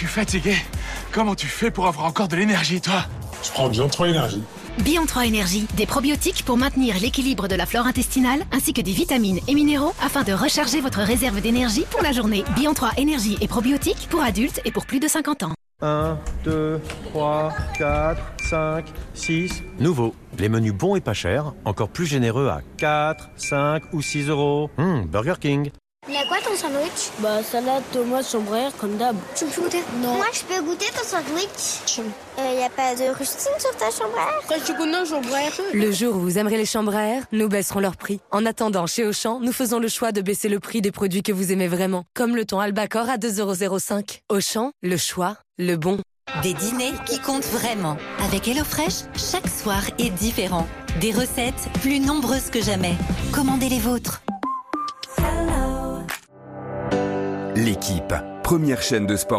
fatigué. Comment tu fais pour avoir encore de l'énergie, toi? Je prends Bion 3 Énergie. Bion 3 Énergie, des probiotiques pour maintenir l'équilibre de la flore intestinale, ainsi que des vitamines et minéraux afin de recharger votre réserve d'énergie pour la journée. Bion 3 Énergie et probiotiques pour adultes et pour plus de 50 ans. 1, 2, 3, 4, 5, 6. Nouveau. Les menus bons et pas chers, encore plus généreux à 4, 5 ou 6 euros. Burger King. Il y a quoi ton sandwich? Salade, tomate, chambrère, comme d'hab. Tu me fais goûter? Non. Moi, je peux goûter ton sandwich? Y a pas de rustine sur ta chambrère? Tu connais chambrère? Le jour où vous aimerez les chambres à air, nous baisserons leur prix. En attendant, chez Auchan, nous faisons le choix de baisser le prix des produits que vous aimez vraiment. Comme le thon Albacor à 2,05 €. Auchan, le choix, le bon. Des dîners qui comptent vraiment. Avec HelloFresh, chaque soir est différent. Des recettes plus nombreuses que jamais. Commandez les vôtres. L'équipe, première chaîne de sport